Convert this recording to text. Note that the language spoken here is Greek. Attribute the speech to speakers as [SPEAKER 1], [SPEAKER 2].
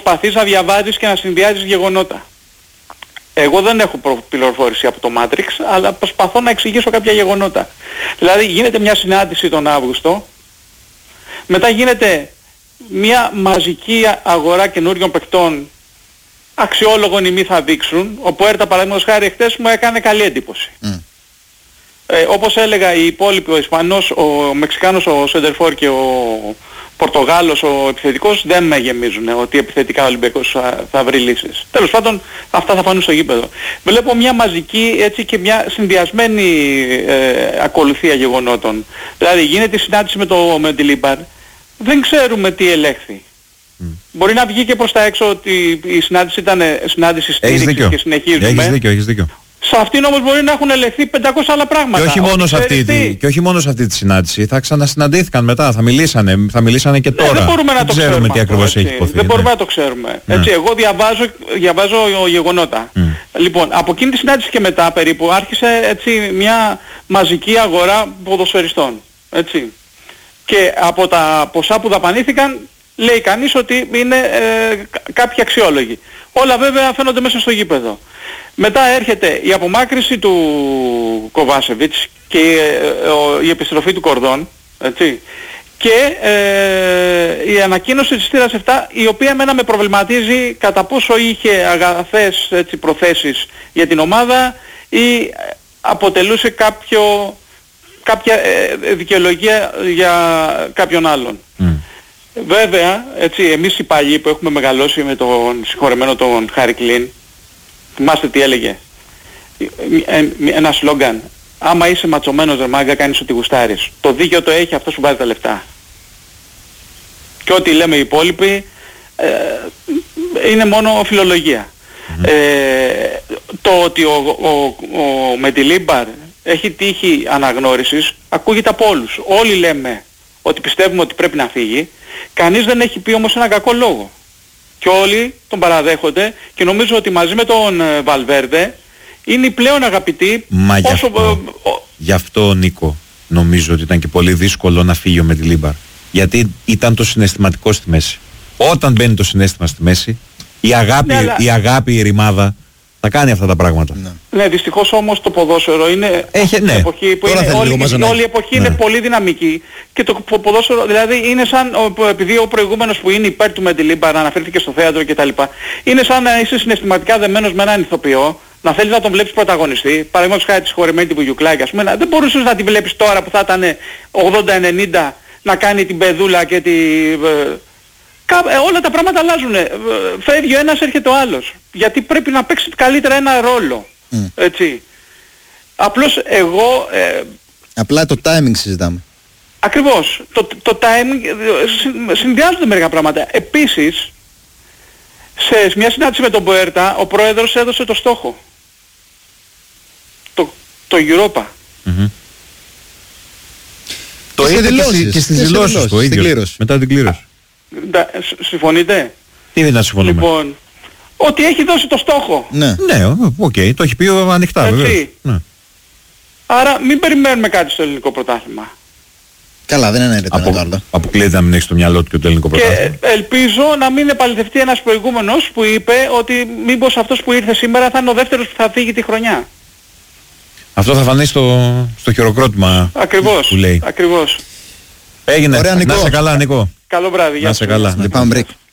[SPEAKER 1] προσπαθείς να διαβάζεις και να συνδυάζεις γεγονότα. Εγώ δεν έχω πληροφόρηση από το Matrix, αλλά προσπαθώ να εξηγήσω κάποια γεγονότα. Δηλαδή γίνεται μια συνάντηση τον Αύγουστο, μετά γίνεται μια μαζική αγορά καινούριων παικτών, αξιόλογων οι μη θα δείξουν. Ο Πουέρτα παραδείγματος χάρη χτες μου έκανε καλή εντύπωση. Όπως έλεγα, οι υπόλοιποι, ο Ισπανός, ο Μεξικάνος, ο Σεντερφόρ και ο Πορτογάλος, ο επιθετικός, δεν με γεμίζουν ότι επιθετικά ο Ολυμπιακός θα βρει λύσεις. Τέλος πάντων, αυτά θα φανούν στο γήπεδο. Βλέπω μια μαζική έτσι και μια συνδυασμένη ακολουθία γεγονότων. Δηλαδή γίνεται η συνάντηση με το Μεντιλίμπαρ, δεν ξέρουμε τι ελέγχθη. Μπορεί να βγει και προς τα έξω ότι η συνάντηση ήταν συνάντηση στήριξης και συνεχίζουμε.
[SPEAKER 2] Έχεις δίκιο.
[SPEAKER 1] Σε αυτήν όμως μπορεί να έχουν ελεγχθεί 500 άλλα πράγματα.
[SPEAKER 2] Και όχι μόνο σε αυτή τη συνάντηση. Θα ξανασυναντήθηκαν μετά, θα μιλήσανε και τώρα.
[SPEAKER 1] Δεν μπορούμε να το ξέρουμε
[SPEAKER 2] τι ακριβώς έχει υποθεί.
[SPEAKER 1] Δεν μπορούμε να το ξέρουμε. Έτσι, εγώ διαβάζω γεγονότα. Λοιπόν, από εκείνη τη συνάντηση και μετά περίπου άρχισε έτσι μια μαζική αγορά ποδοσφαιριστών. Έτσι. Και από τα ποσά που δαπανήθηκαν λέει κανείς ότι είναι κάποιοι αξιόλογοι. Όλα βέβαια φαίνονται μέσα στο γήπεδο. Μετά έρχεται η απομάκρυνση του Κοβάσεβιτς και η επιστροφή του Κορδόν, έτσι, και η ανακοίνωση της θύρας 7, η οποία εμένα με προβληματίζει κατά πόσο είχε αγαθές έτσι, προθέσεις για την ομάδα ή αποτελούσε κάποια δικαιολογία για κάποιον άλλον. Βέβαια, έτσι, εμείς οι παλιοί που έχουμε μεγαλώσει με τον συγχωρεμένο τον Χάρι Κλίν, θυμάστε τι έλεγε, ένα σλόγγαν, άμα είσαι ματσωμένος ρε μάγκα κάνεις ό,τι γουστάρεις. Το δίκαιο το έχει αυτός που βάζει τα λεφτά. Και ό,τι λέμε οι υπόλοιποι είναι μόνο φιλολογία. Το ότι ο Μεντιλίμπαρ έχει τύχει αναγνώρισης ακούγεται από όλους. Όλοι λέμε ότι πιστεύουμε ότι πρέπει να φύγει. Κανείς δεν έχει πει όμως έναν κακό λόγο. Και όλοι τον παραδέχονται και νομίζω ότι μαζί με τον Βαλβέρντε είναι οι πλέον αγαπητοί.
[SPEAKER 2] Μα γι' αυτό Νίκο νομίζω ότι ήταν και πολύ δύσκολο να φύγει ο Μεντιλίμπαρ. Γιατί ήταν το συναισθηματικό στη μέση. Όταν μπαίνει το συναίσθημα στη μέση, η αγάπη, η ρημάδα θα κάνει αυτά τα πράγματα.
[SPEAKER 1] Ναι, δυστυχώς όμως το ποδόσφαιρο είναι εποχή που όλη η εποχή είναι πολύ δυναμική και το ποδόσφαιρο δηλαδή είναι σαν, επειδή ο προηγούμενος που είναι υπέρ του Μεντιλίμπαρ αναφέρθηκε στο θέατρο κτλ. Είναι σαν να είσαι συναισθηματικά δεμένος με έναν ηθοποιό, να θέλεις να τον βλέπεις πρωταγωνιστή, παραδείγματος χάρη τη συγχωρεμένη την Βουγιουκλάκη, ας πούμε, δεν μπορούσες να τη βλέπεις τώρα που θα ήταν 80-90 να κάνει την παιδούλα και όλα τα πράγματα αλλάζουν. Φεύγει ο ένας, έρχεται ο άλλος. Γιατί πρέπει να παίξει καλύτερα ένα ρόλο. Έτσι. Απλώς εγώ...
[SPEAKER 3] Απλά το timing συζητάμε.
[SPEAKER 1] Ακριβώς. Το timing συνδυάζονται μερικά πράγματα. Επίσης, σε μια συνάντηση με τον Πουέρτα, ο πρόεδρος έδωσε το στόχο. Το Europa.
[SPEAKER 2] Το είπε και στις δηλώσεις του ίδιος. Μετά την κλήρωση.
[SPEAKER 1] Συμφωνείτε?
[SPEAKER 2] Τι δεν να συμφωνούμε?
[SPEAKER 1] Λοιπόν, ότι έχει δώσει το στόχο.
[SPEAKER 2] Ναι, οκ, το έχει πει ανοιχτά βέβαια. Ναι.
[SPEAKER 1] Άρα μην περιμένουμε κάτι στο ελληνικό πρωτάθλημα.
[SPEAKER 3] Καλά, δεν είναι το άλλο.
[SPEAKER 2] Αποκλείεται να μην έχει στο μυαλό του και το ελληνικό πρωτάθλημα.
[SPEAKER 1] Και ελπίζω να μην επαληθευτεί ένας προηγούμενος που είπε ότι μήπως αυτός που ήρθε σήμερα θα είναι ο δεύτερος που θα φύγει τη χρονιά.
[SPEAKER 2] Αυτό θα φανεί στο χειροκρότημα που λέει.
[SPEAKER 1] Ακριβώς.
[SPEAKER 2] Έγινε. Ωραία, Νικό. Να σε καλά, Νικό.
[SPEAKER 1] Καλό βράδυ.
[SPEAKER 2] Να σε καλά.
[SPEAKER 3] Πάμε break.